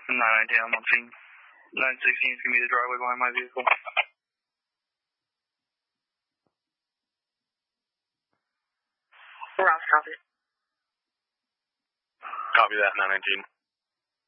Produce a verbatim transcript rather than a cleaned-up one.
nine nineteen, I'm on scene. nine sixteen is going to be the driveway behind my vehicle. Rouse, copy. Copy that, nine nineteen.